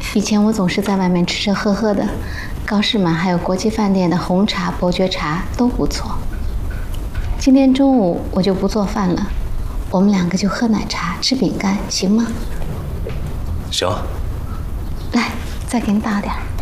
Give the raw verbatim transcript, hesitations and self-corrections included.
以前我总是在外面吃吃喝喝的，高士满还有国际饭店的红茶、伯爵茶都不错。今天中午我就不做饭了，我们两个就喝奶茶、吃饼干，行吗？ 行。 来，再给你倒点儿。